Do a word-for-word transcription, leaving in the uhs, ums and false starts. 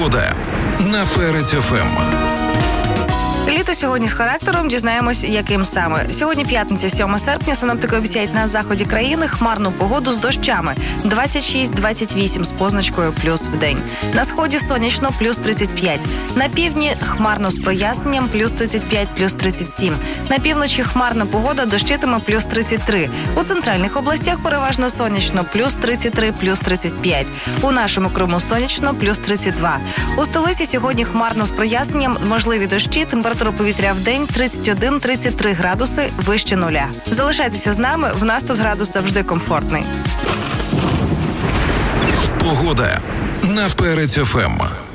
Погода на Перець еф ем. Літо сьогодні з характером, дізнаємось, яким саме. Сьогодні п'ятниця, сьоме серпня, синоптики обіцяють на заході країни хмарну погоду з дощами. двадцять шість - двадцять вісім з позначкою плюс в день. На сході сонячно плюс тридцять п'ять. На півдні хмарно з проясненням плюс тридцять п'ять, плюс тридцять сім. На півночі хмарна погода, дощитиме плюс тридцять три. У центральних областях переважно сонячно плюс тридцять три, плюс тридцять п'ять. У нашому Криму сонячно плюс тридцять два. У столиці сьогодні хмарно з проясненням, можливі дощі, температура повітря в день тридцять один - тридцять три градуси вище нуля. Залишайтеся з нами, в нас тут градус завжди комфортний. Погода на Перець еф ем.